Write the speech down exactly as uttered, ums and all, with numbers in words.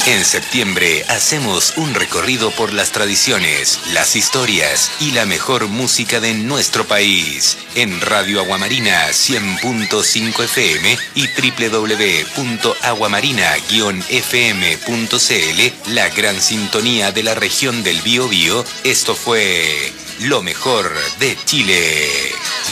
En septiembre hacemos un recorrido por las tradiciones, las historias y la mejor música de nuestro país. En Radio Aguamarina cien punto cinco F M y doble u doble u doble u punto aguamarina guion f m punto c l, la gran sintonía de la región del Biobío. Esto fue lo mejor de Chile.